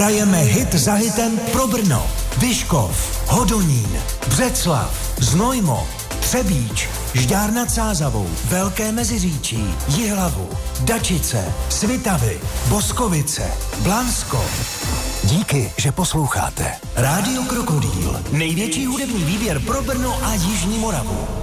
Hrajeme hit za hitem pro Brno, Vyškov, Hodonín, Břeclav, Znojmo, Třebíč, Žďár nad Sázavou, Velké Meziříčí, Jihlavu, Dačice, Svitavy, Boskovice, Blansko. Díky, že posloucháte. Rádio Krokodýl, největší hudební výběr pro Brno a Jižní Moravu.